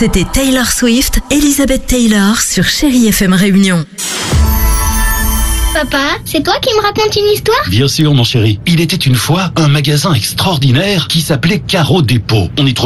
C'était Taylor Swift, Elizabeth Taylor sur Chérie FM Réunion. Papa, c'est toi qui me racontes une histoire ? Bien sûr, mon chéri. Il était une fois un magasin extraordinaire qui s'appelait Caro Dépôt. On y trouvait